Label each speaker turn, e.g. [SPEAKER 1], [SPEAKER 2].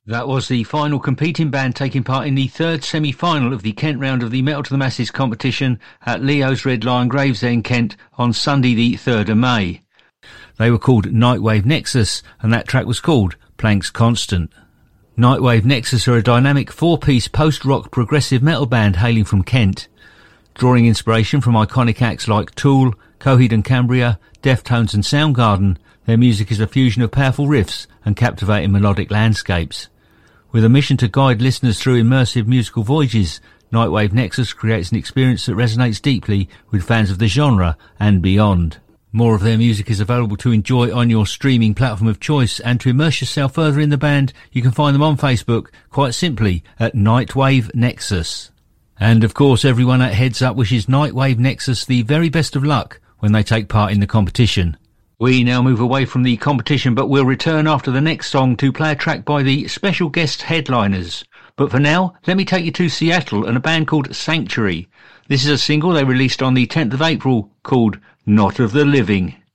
[SPEAKER 1] That was the final competing band taking part in the third semi-final of the Kent round of the Metal to the Masses competition at Leo's Red Lion Gravesend, Kent on Sunday the 3rd of May. They were called Nightwave Nexus, and that track was called Planck's Constant. Nightwave Nexus are a dynamic four-piece post-rock progressive metal band hailing from Kent. Drawing inspiration from iconic acts like Tool, Coheed and Cambria, Deftones and Soundgarden, their music is a fusion of powerful riffs and captivating melodic landscapes. With a mission to guide listeners through immersive musical voyages, Nightwave Nexus creates an experience that resonates deeply with fans of the genre and beyond. More of their music is available to enjoy on your streaming platform of choice, and to immerse yourself further in the band, you can find them on Facebook, quite simply, at Nightwave Nexus. And of course, everyone at Heads Up wishes Nightwave Nexus the very best of luck when they take part in the competition. We now move away from the competition, but we'll return after the next song to play a track by the special guest headliners. But for now, let me take you to Seattle and a band called Sanctuary. This is a single they released on the 10th of April called Not of the Living.